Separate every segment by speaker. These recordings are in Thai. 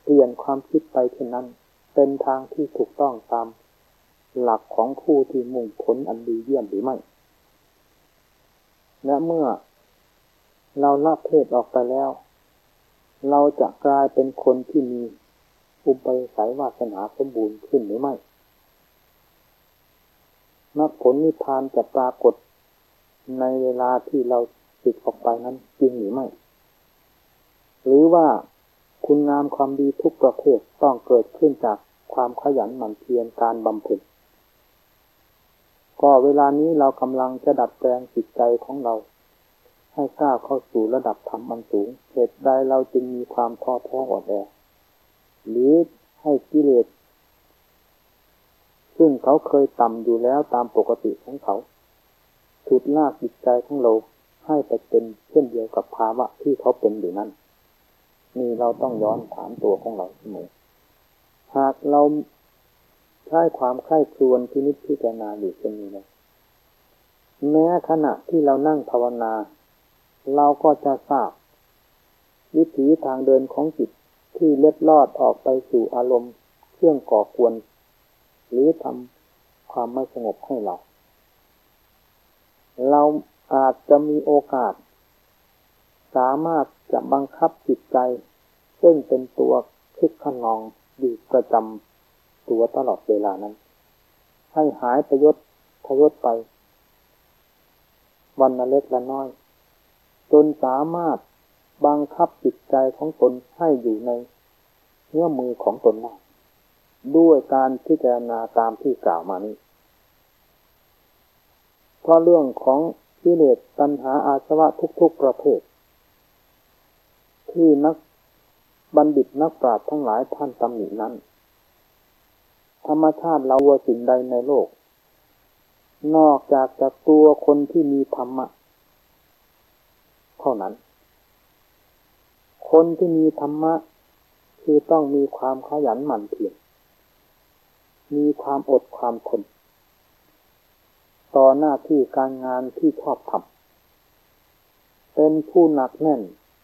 Speaker 1: ปลี่ยนความคิดไปเช่นนั้นเป็นทางที่ถูกต้องตามหลักของผู้ที่มุ่งผลอันดีเยี่ยมหรือไม่และเมื่อเราละเพศออกไปแล้วเราจะกลายเป็นคนที่มีอุปนิสัยวาสนาสมบูรณ์ขึ้นหรือไม่มรรคผลนิพพานจะปรากฏในเวลาที่เราสึกออกไปนั้นจริงหรือไม่หรือว่าคุณงามความดีทุกประเภทต้องเกิดขึ้นจากความขยันหมั่นเพียรการบำเพ็ญก็เวลานี้เรากำลังจะดัดแปลงจิตใจของเราให้ก้าวเข้าสู่ระดับธรรมอันสูงเหตุใดเราจึงมีความท้อแท้อ่อนแอหรือให้กิเลสซึ่งเขาเคยต่ำอยู่แล้วตามปกติของเขาฉุดลากจิตใจของเราให้ไปเป็นเช่นเดียวกับภาวะที่เขาเป็นอยู่นั้นนี่เราต้องย้อนถามตัวของเราเสมอหากเราใช้ความใคร่ครวญพินิจพิจารณาอยู่เช่นนี้นะแม้ขณะที่เรานั่งภาวนาเราก็จะทราบวิถีทางเดินของจิตที่เล็ดลอดออกไปสู่อารมณ์เครื่องก่อกวนหรือทำความไม่สงบให้เราอาจจะมีโอกาสสามารถจะบังคับจิตใจซึ่งเป็นตัวคึกขนองอยู่ประจำตัวตลอดเวลานั้นให้หายพยศไปวันละเล็กละน้อยจนสามารถบังคับจิตใจของตนให้อยู่ในเนื้อมือของตนได้ด้วยการพิจารณาตามที่กล่าวมานี้เพราะเรื่องของกิเลสตัณหาอาสวะทุกๆประเภทที่นักบัณฑิตนักปราชญ์ทั้งหลายท่านตำหนินั้นธรรมชาติเราว่าสิ่งใดในโลกนอกจากตัวคนที่มีธรรมะเท่านั้นคนที่มีธรรมะคือต้องมีความขยันหมั่นเพียรมีความอดความทนต่อหน้าที่การงานที่ชอบทำเป็นผู้หนักแน่น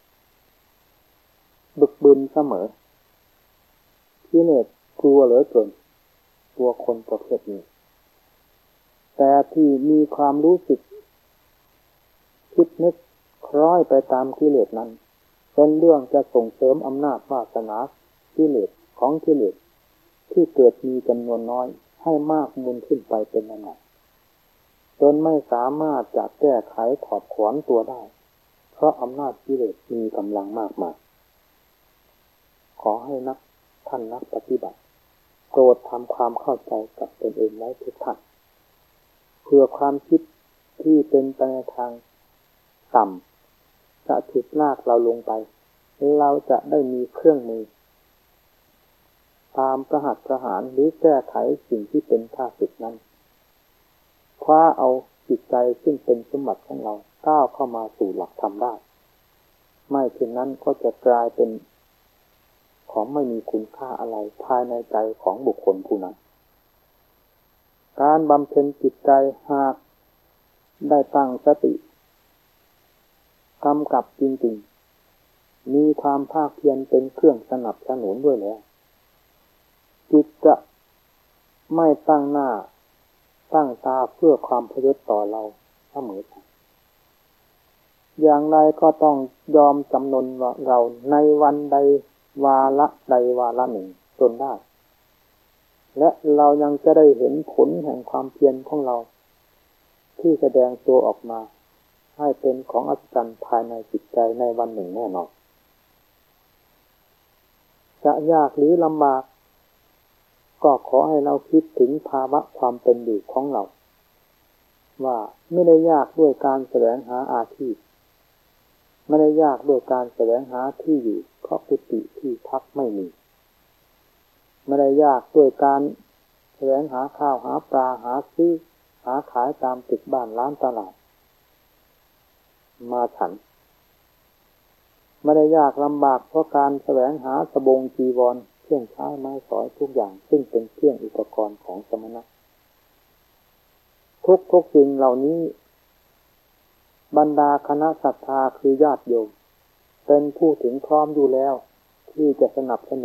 Speaker 1: บึกบึนเสมอกิเลสกลัวเหลือเกินตัวคนประเภทนี้แต่ที่มีความรู้สึกคิดนึกคล้อยไปตามกิเลสนั้นเป็นเรื่องจะส่งเสริมอำนาจวาสนากิเลสของกิเลสที่เกิดมีจำนวนน้อยให้มากมูลขึ้นไปเป็นลำดับจนไม่สามารถจะแก้ไขถอดถอนตัวได้เพราะอำนาจกิเลสมีกำลังมากมายขอให้ท่านนักปฏิบัติโปรดทำความเข้าใจกับตนเองไว้ทุกท่านเพื่อความคิดที่เป็นไปในทางต่ำจะฉุดลากเราลงไปเราจะได้มีเครื่องมือตามประหัตประหารหรือแก้ไขสิ่งที่เป็นข้าศึกนั้นคว้าเอาจิตใจซึ่งเป็นสมบัติของเราก้าวเข้ามาสู่หลักธรรมได้ไม่เช่นนั้นก็จะกลายเป็นของไม่มีคุณค่าอะไรภายในใจของบุคคลผู้นั้นการบำเพ็ญจิตใจหากได้ตั้งสติกำกับจริงๆมีความภาคเพียรเป็นเครื่องสนับสนุนด้วยแล้วจิตจะไม่ตั้งหน้าตั้งตาเพื่อความพยศต่อเราเสมอไปอย่างไรก็ต้องยอมจำนนว่าเราในวันใดวาระใดวาระหนึ่งจนได้และเรายังจะได้เห็นผลแห่งความเพียรของเราที่แสดงตัวออกมาให้เป็นของอัศจรรย์ภายในจิตใจในวันหนึ่งแน่นอนจะยากหรือลำบากก็ขอให้เราคิดถึงภาวะความเป็นอยู่ของเราว่าไม่ได้ยากด้วยการแสวงหาอาชีพไม่ได้ยากด้วยการแสวงหาที่อยู่เพราะกุฏิที่พักไม่มีไม่ได้ยากด้วยการแสวงหาข้าวหาปลาหาซื้อหาขายตามตึกบ้านร้านตลาดมาฉันไม่ได้ยากลำบากเพราะการแสวงหาสบงจีวรเครื่องใช้ไม้สอยทุกอย่างซึ่งเป็นเครื่องอุปกรณ์ของสมณะทุกสิ่งเหล่านี้บรรดาคณะศรัทธาคือญาติโยมเป็นผู้ถึงพร้อมอยู่แล้วที่จะสนับสนุน